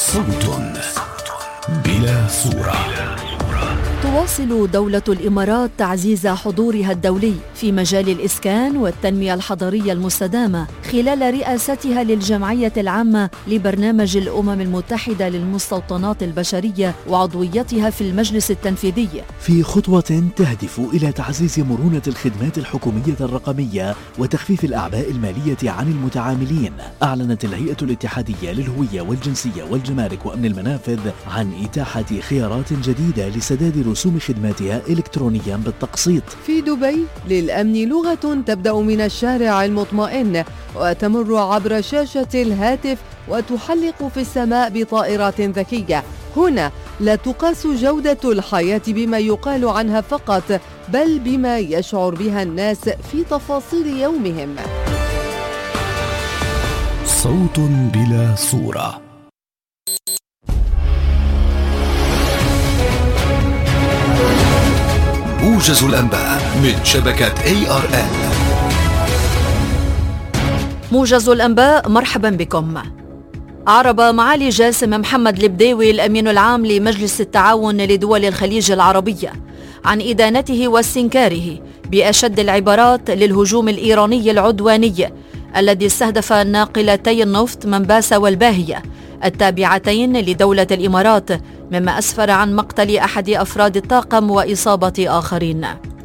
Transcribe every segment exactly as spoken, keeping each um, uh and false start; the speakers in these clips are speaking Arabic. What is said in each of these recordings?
صوت بلا صورة. تواصل دولة الإمارات تعزيز حضورها الدولي في مجال الإسكان والتنمية الحضرية المستدامة خلال رئاستها للجمعية العامة لبرنامج الأمم المتحدة للمستوطنات البشرية وعضويتها في المجلس التنفيذي، في خطوة تهدف إلى تعزيز مرونة الخدمات الحكومية الرقمية وتخفيف الأعباء المالية عن المتعاملين. أعلنت الهيئة الاتحادية للهوية والجنسية والجمارك وأمن المنافذ عن إتاحة خيارات جديدة لسداد رسوم خدماتها إلكترونيا بالتقسيط. في دبي للأمن لغة تبدأ من الشارع المطمئن وتمر عبر شاشة الهاتف وتحلق في السماء بطائرات ذكية. هنا لا تقاس جودة الحياة بما يقال عنها فقط، بل بما يشعر بها الناس في تفاصيل يومهم. صوت بلا صورة. موجز الأنباء من شبكة إيه آر إل. موجز الأنباء، مرحبا بكم. أعرب معالي جاسم محمد البداوي الأمين العام لمجلس التعاون لدول الخليج العربية عن إدانته واستنكاره بأشد العبارات للهجوم الإيراني العدواني الذي استهدف ناقلتي النفط منباس والباهية التابعتين لدولة الإمارات، مما أسفر عن مقتل أحد أفراد الطاقم وإصابة آخرين.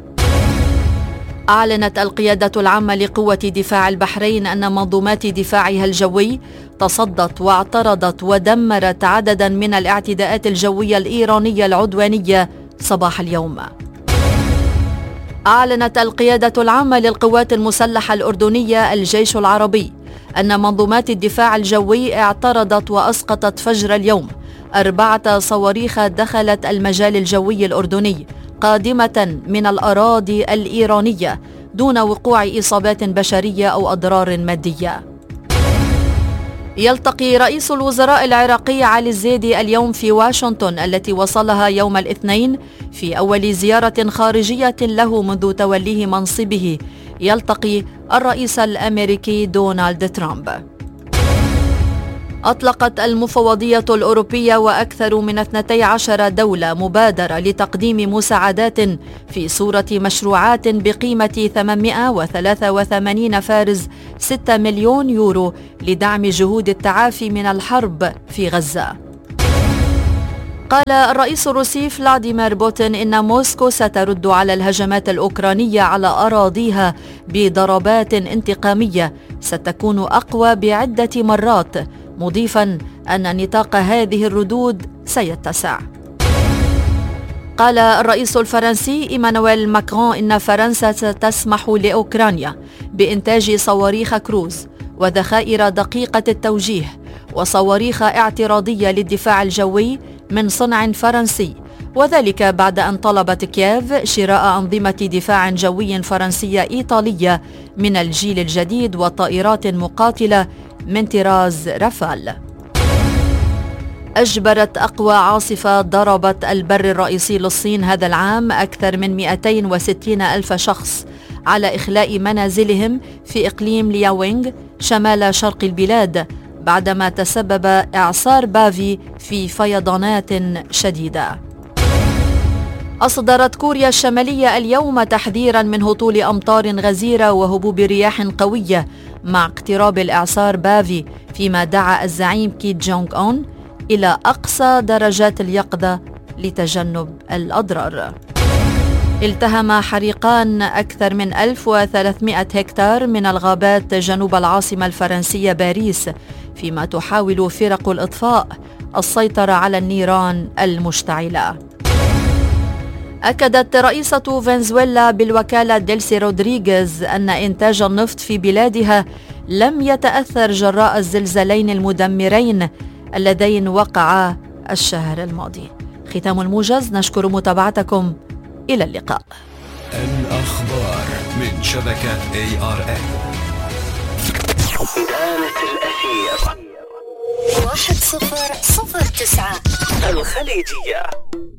أعلنت القيادة العامة لقوة دفاع البحرين أن منظومات دفاعها الجوي تصدت واعترضت ودمرت عددا من الاعتداءات الجوية الإيرانية العدوانية صباح اليوم. أعلنت القيادة العامة للقوات المسلحة الأردنية الجيش العربي أن منظومات الدفاع الجوي اعترضت وأسقطت فجر اليوم أربعة صواريخ دخلت المجال الجوي الأردني قادمة من الأراضي الإيرانية دون وقوع إصابات بشرية أو أضرار مادية. يلتقي رئيس الوزراء العراقي علي الزيدي اليوم في واشنطن التي وصلها يوم الاثنين في أول زيارة خارجية له منذ توليه منصبه، يلتقي الرئيس الأمريكي دونالد ترامب. أطلقت المفوضية الأوروبية وأكثر من اثنتي عشر دولة مبادرة لتقديم مساعدات في صورة مشروعات بقيمة ثمانمائة وثلاثة وثمانين فارز ستة مليون يورو لدعم جهود التعافي من الحرب في غزة. قال الرئيس الروسي فلاديمير بوتين إن موسكو سترد على الهجمات الأوكرانية على أراضيها بضربات انتقامية ستكون أقوى بعدة مرات، مضيفاً أن نطاق هذه الردود سيتسع. قال الرئيس الفرنسي إيمانويل ماكرون إن فرنسا ستسمح لأوكرانيا بإنتاج صواريخ كروز وذخائر دقيقة التوجيه وصواريخ اعتراضية للدفاع الجوي من صنع فرنسي، وذلك بعد أن طلبت كييف شراء أنظمة دفاع جوي فرنسية إيطالية من الجيل الجديد وطائرات مقاتلة من طراز رافال. أجبرت أقوى عاصفة ضربت البر الرئيسي للصين هذا العام أكثر من مئتين وستين ألف شخص على إخلاء منازلهم في إقليم لياوينغ شمال شرق البلاد، بعدما تسبب إعصار بافي في فيضانات شديدة. أصدرت كوريا الشمالية اليوم تحذيراً من هطول أمطار غزيرة وهبوب رياح قوية مع اقتراب الإعصار بافي، فيما دعا الزعيم كيم جونغ أون إلى أقصى درجات اليقظة لتجنب الأضرار. التهم حريقان أكثر من ألف وثلاثمائة هكتار من الغابات جنوب العاصمة الفرنسية باريس، فيما تحاول فرق الإطفاء السيطرة على النيران المشتعلة. أكدت رئيسة فنزويلا بالوكالة ديلسي رودريغيز أن إنتاج النفط في بلادها لم يتأثر جراء الزلزالين المدمرين اللذين وقعا الشهر الماضي. ختام الموجز، نشكر متابعتكم، إلى اللقاء. الأخبار من شبكة إيه آر إل. إدانة الأثير واحد صفر صفر تسعة الخليجية.